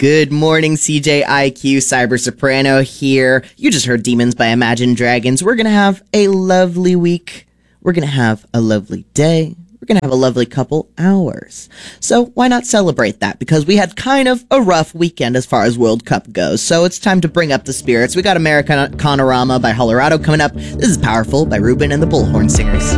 Good morning, CJIQ, Cyber Soprano here. You just heard Demons by Imagine Dragons. We're going to have a lovely week. We're going to have a lovely day. We're going to have a lovely couple hours. So why not celebrate that? Because we had kind of a rough weekend as far as World Cup goes. So it's time to bring up the spirits. We got Americanorama by Colorado coming up. This is Powerful by Ruben and the Bullhorn Singers.